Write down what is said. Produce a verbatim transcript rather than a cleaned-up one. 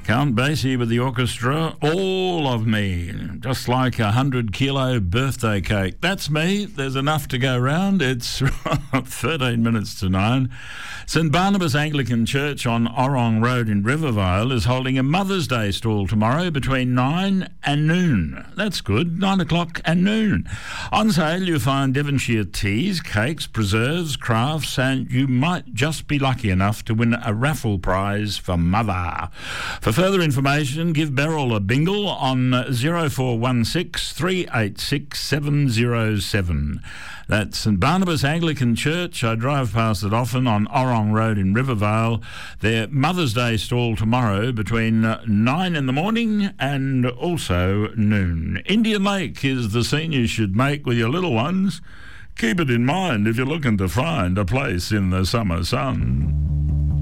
Count Basie with the orchestra, All of Me, just like a hundred kilo birthday cake. That's me. There's enough to go round. It's thirteen minutes to nine. St Barnabas Anglican Church on Orrong Road in Rivervale is holding a Mother's Day stall tomorrow between nine and noon. That's good, nine o'clock and noon. On sale you'll find Devonshire teas, cakes, preserves, crafts, and you might just be lucky enough to win a raffle prize for Mother. For further information, give Beryl a bingle on zero four one six, three eight six, seven zero seven. That's St Barnabas Anglican Church. I drive past it often on Orrong Road in Rivervale. Their Mother's Day stall tomorrow between nine in the morning and also noon. Indian Lake is the scene you should make with your little ones. Keep it in mind if you're looking to find a place in the summer sun.